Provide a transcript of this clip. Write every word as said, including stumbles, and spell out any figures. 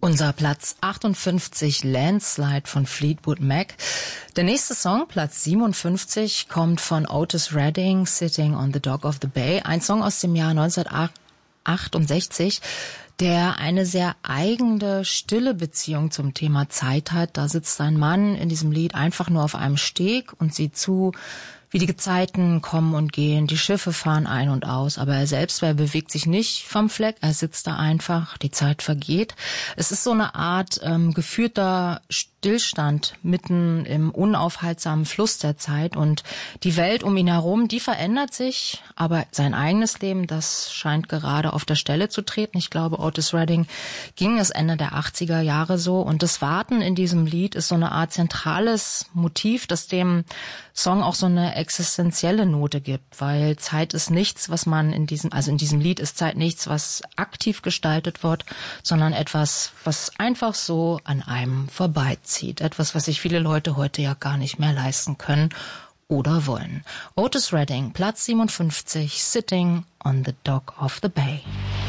Unser Platz achtundfünfzig, Landslide von Fleetwood Mac. Der nächste Song, Platz siebenundfünfzig, kommt von Otis Redding, Sitting on the Dock of the Bay. Ein Song aus dem Jahr neunzehnhundertachtundsechzig, der eine sehr eigene, stille Beziehung zum Thema Zeit hat. Da sitzt ein Mann in diesem Lied einfach nur auf einem Steg und sieht zu, wie die Gezeiten kommen und gehen, die Schiffe fahren ein und aus, aber er selbst, er bewegt sich nicht vom Fleck, er sitzt da einfach, die Zeit vergeht. Es ist so eine Art ähm, geführter Stillstand mitten im unaufhaltsamen Fluss der Zeit und die Welt um ihn herum, die verändert sich, aber sein eigenes Leben, das scheint gerade auf der Stelle zu treten. Ich glaube, Otis Redding ging es Ende der achtziger Jahre so und das Warten in diesem Lied ist so eine Art zentrales Motiv, das dem Song auch so eine existenzielle Note gibt, weil Zeit ist nichts, was man in diesem, also in diesem Lied ist Zeit nichts, was aktiv gestaltet wird, sondern etwas, was einfach so an einem vorbeizieht. Etwas, was sich viele Leute heute ja gar nicht mehr leisten können oder wollen. Otis Redding, Platz siebenundfünfzig, Sitting on the Dock of the Bay.